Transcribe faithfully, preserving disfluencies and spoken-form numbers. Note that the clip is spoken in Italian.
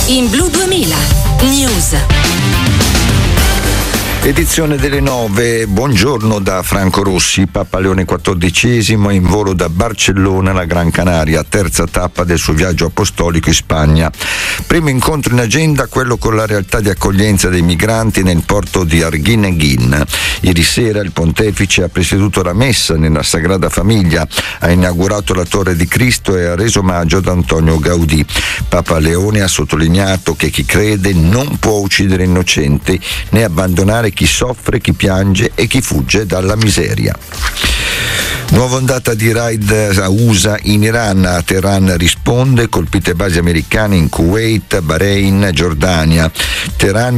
in Blu duemila News. Edizione delle nove, buongiorno da Franco Rossi. Papa Leone quattordicesimo è in volo da Barcellona alla Gran Canaria, terza tappa del suo viaggio apostolico in Spagna. Primo incontro in agenda, quello con la realtà di accoglienza dei migranti nel porto di Arguineguín. Ieri sera il pontefice ha presieduto la messa nella Sagrada Famiglia, ha inaugurato la Torre di Cristo e ha reso omaggio ad Antonio Gaudì. Papa Leone ha sottolineato che chi crede non può uccidere innocenti né abbandonare chi soffre, chi piange e chi fugge dalla miseria. Nuova ondata di raid U S A in Iran. Teheran risponde, colpite basi americane in Kuwait, Bahrain, Giordania. Teheran